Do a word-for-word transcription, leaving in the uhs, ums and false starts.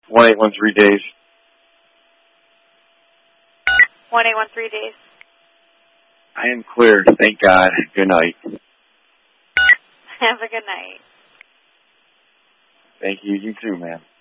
one eight one three days. one eight one three days. I am clear. Thank God. Good night. Have a good night. Thank you. You too, man.